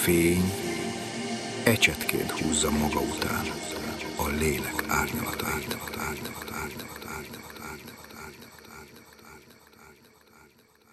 fény ecsetként húzza maga után a lélek árnyalatát.